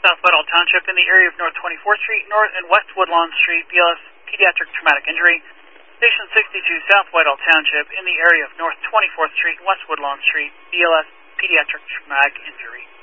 South Whitehall Township in the area of North 24th Street, North and West Woodlawn Street, BLS Pediatric Traumatic Injury. Station 62, South Whitehall Township in the area of North 24th Street and West Woodlawn Street, BLS Pediatric Traumatic Injury.